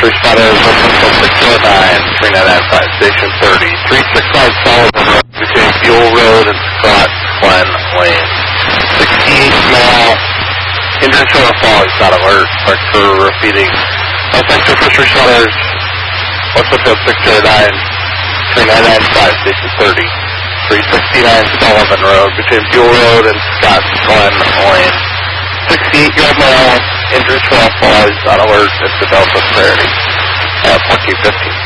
responders, 11609, 3995, Station 30, 365 Sullivan Road between Buell Road and Scott Glen Lane. 68 male, engine show of falling, not alert, for repeating. Effective first responders, 11609, 3995, Station 30, 369 Sullivan Road between Buell Road and Scott Glen Lane. 68-year-old male, injured to all falls, on alert, it's the Delta Clarity. 1415.